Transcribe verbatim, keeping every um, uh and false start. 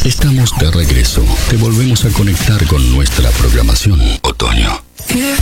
Estamos de regreso. Te volvemos a conectar con nuestra programación otoño.